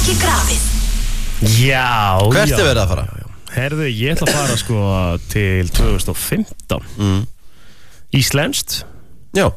Ekki grafið. Já. Hvert er verið að fara? Herðu, ég ætla að fara sko til 2015. Íslenskt. Já.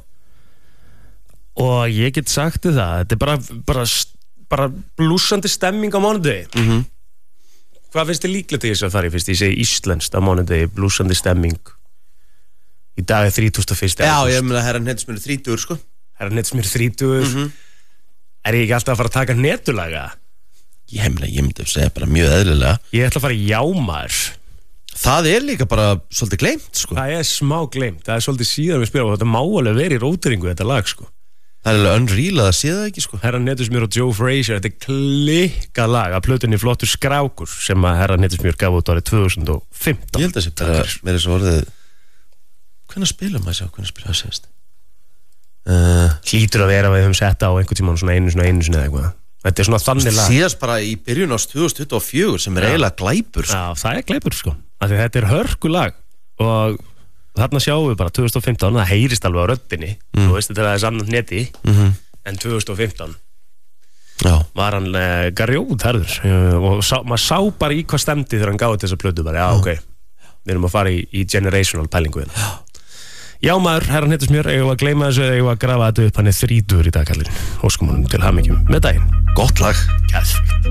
Og ég get sagt þið það, þetta er bara blúsandi stemming á mánudegi. Hvað finnst þið líklegt í þessu að fara í fyrst? Ég segi íslenskt á mánudegi, blúsandi stemming. Í dag er 31. Já, ég meina herra Hnettismjör 30 sko. Herra Hnettismjör 30. Er ég ekki alltaf að fara að taka netulaga? Ég myndi að segja bara mjög eðlilega. Ég ætla að fara í jámaður. Það er líka bara svolítið gleymt sko. Það er smá gleymt, það er svolítið síðan við spila og þetta má alveg verið í róteringu þetta lag sko. Það er alveg unreal að það sé það ekki sko. Herra Hnettismjör og Joe Frazier, þetta er klikkað lag af plötunni Flottur skrákur sem að Herra Hnettismjör gaf út árið 2015. Ég held að sé bara með þessu orðið. Hvernig spilum maður sjá, hvernig spilum maður sést? Hlýtur að vera við höfum sett á einhvern tímann svona einu sinni eða eitthvað. Þetta er svona þannig lag. Síðast bara í byrjun á 2024 sem er eiginlega glæpur sko. Já, það er glæpur sko. Af því þetta er hörkulag og þarna sjáum við bara 2015, það heyrist alveg á röddinni. Þú veist, þetta er aðeins annað neti. En 2015 var hann garjóðherður og maður sá bara í hvað stemdi þegar hann gáði þessa plötu bara, já, ok, við erum að fara í generational pælingu hérna. Já maður, Herra Hnettismjör, eigum að gleyma þessu, eigum að grafa þetta upp, hann er 30 í dag kallinn, óskum honum til hamingju með daginn. Gott lag. Geðveikt.